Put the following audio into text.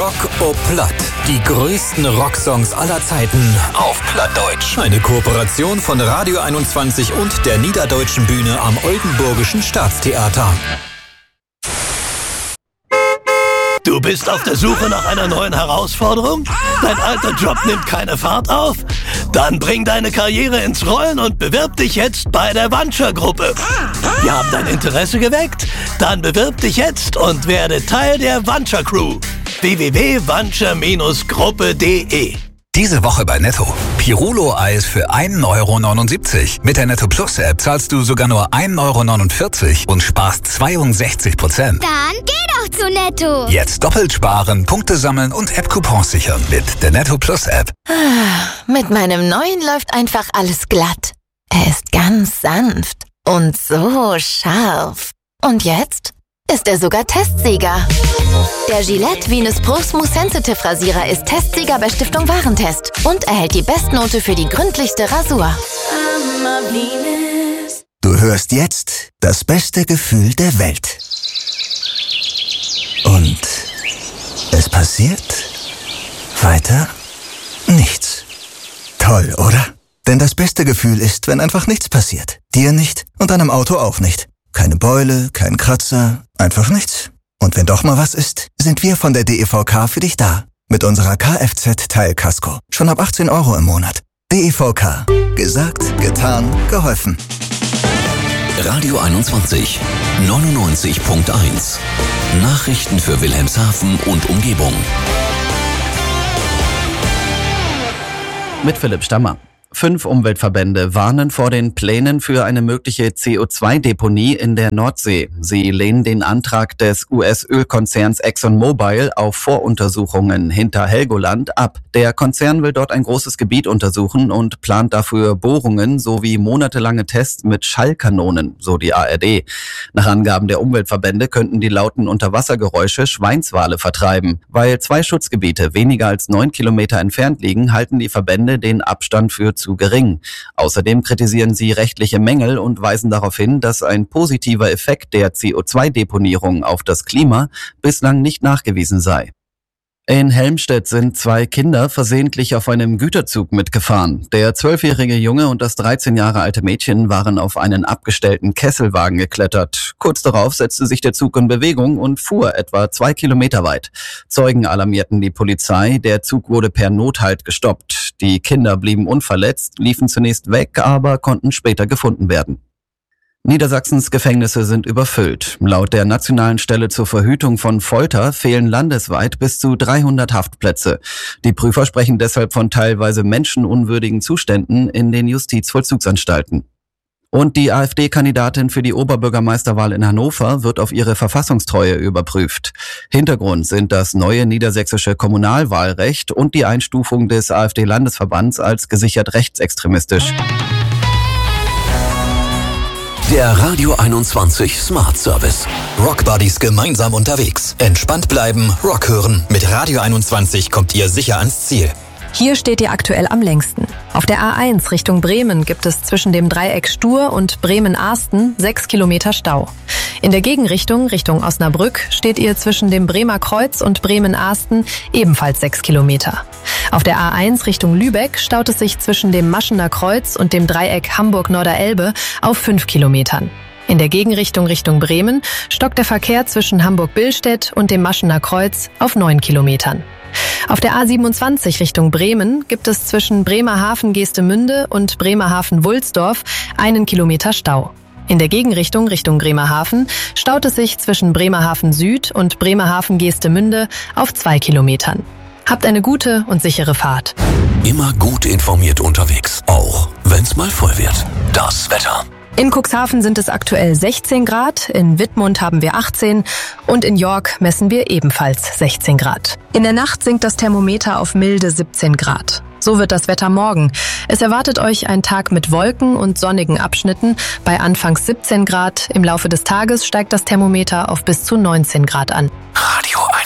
Rock o Platt. Die größten Rocksongs aller Zeiten auf Plattdeutsch. Eine Kooperation von Radio 21 und der Niederdeutschen Bühne am Oldenburgischen Staatstheater. Du bist auf der Suche nach einer neuen Herausforderung? Dein alter Job nimmt keine Fahrt auf? Dann bring deine Karriere ins Rollen und bewirb dich jetzt bei der Vanture-Gruppe. Wir haben dein Interesse geweckt? Dann bewirb dich jetzt und werde Teil der Vanture-Crew. www.vanture-gruppe.de. Diese Woche bei Netto. Pirulo-Eis für 1,79 €. Mit der Netto Plus App zahlst du sogar nur 1,49 € und sparst 62%. Dann geh doch zu Netto. Jetzt doppelt sparen, Punkte sammeln und App-Coupons sichern mit der Netto Plus App. Mit meinem neuen läuft einfach alles glatt. Er ist ganz sanft und so scharf. Und jetzt ist er sogar Testsieger. Der Gillette Venus Pro Smooth Sensitive Rasierer ist Testsieger bei Stiftung Warentest und erhält die Bestnote für die gründlichste Rasur. Du hörst jetzt das beste Gefühl der Welt. Und es passiert weiter nichts. Toll, oder? Denn das beste Gefühl ist, wenn einfach nichts passiert. Dir nicht und deinem Auto auch nicht. Keine Beule, kein Kratzer, einfach nichts. Und wenn doch mal was ist, sind wir von der DEVK für dich da. Mit unserer Kfz-Teilkasko. Schon ab 18 € im Monat. DEVK. Gesagt, getan, geholfen. Radio 21 99.1. Nachrichten für Wilhelmshaven und Umgebung. Mit Philipp Stammer. 5 Umweltverbände warnen vor den Plänen für eine mögliche CO2-Deponie in der Nordsee. Sie lehnen den Antrag des US-Ölkonzerns ExxonMobil auf Voruntersuchungen hinter Helgoland ab. Der Konzern will dort ein großes Gebiet untersuchen und plant dafür Bohrungen sowie monatelange Tests mit Schallkanonen, so die ARD. Nach Angaben der Umweltverbände könnten die lauten Unterwassergeräusche Schweinswale vertreiben. Weil 2 Schutzgebiete weniger als 9 Kilometer entfernt liegen, halten die Verbände den Abstand für zu gering. Außerdem kritisieren sie rechtliche Mängel und weisen darauf hin, dass ein positiver Effekt der CO2-Deponierung auf das Klima bislang nicht nachgewiesen sei. In Helmstedt sind 2 Kinder versehentlich auf einem Güterzug mitgefahren. Der 12-jährige Junge und das 13 Jahre alte Mädchen waren auf einen abgestellten Kesselwagen geklettert. Kurz darauf setzte sich der Zug in Bewegung und fuhr etwa 2 Kilometer weit. Zeugen alarmierten die Polizei. Der Zug wurde per Nothalt gestoppt. Die Kinder blieben unverletzt, liefen zunächst weg, aber konnten später gefunden werden. Niedersachsens Gefängnisse sind überfüllt. Laut der Nationalen Stelle zur Verhütung von Folter fehlen landesweit bis zu 300 Haftplätze. Die Prüfer sprechen deshalb von teilweise menschenunwürdigen Zuständen in den Justizvollzugsanstalten. Und die AfD-Kandidatin für die Oberbürgermeisterwahl in Hannover wird auf ihre Verfassungstreue überprüft. Hintergrund sind das neue niedersächsische Kommunalwahlrecht und die Einstufung des AfD-Landesverbands als gesichert rechtsextremistisch. Der Radio 21 Smart Service. Rockbuddies gemeinsam unterwegs. Entspannt bleiben, Rock hören. Mit Radio 21 kommt ihr sicher ans Ziel. Hier steht ihr aktuell am längsten. Auf der A1 Richtung Bremen gibt es zwischen dem Dreieck Stur und Bremen-Arsten 6 Kilometer Stau. In der Gegenrichtung, Richtung Osnabrück, steht ihr zwischen dem Bremer Kreuz und Bremen-Arsten ebenfalls 6 Kilometer. Auf der A1 Richtung Lübeck staut es sich zwischen dem Maschener Kreuz und dem Dreieck Hamburg-Norderelbe auf 5 Kilometern. In der Gegenrichtung Richtung Bremen stockt der Verkehr zwischen Hamburg-Billstedt und dem Maschener Kreuz auf 9 Kilometern. Auf der A27 Richtung Bremen gibt es zwischen Bremerhaven-Geestemünde und Bremerhaven-Wulsdorf 1 Kilometer Stau. In der Gegenrichtung Richtung Bremerhaven staut es sich zwischen Bremerhaven Süd und Bremerhaven-Geestemünde auf 2 Kilometern. Habt eine gute und sichere Fahrt. Immer gut informiert unterwegs, auch wenn's mal voll wird. Das Wetter. In Cuxhaven sind es aktuell 16 Grad, in Wittmund haben wir 18 und in York messen wir ebenfalls 16 Grad. In der Nacht sinkt das Thermometer auf milde 17 Grad. So wird das Wetter morgen. Es erwartet euch ein Tag mit Wolken und sonnigen Abschnitten bei anfangs 17 Grad. Im Laufe des Tages steigt das Thermometer auf bis zu 19 Grad an. Radio 21.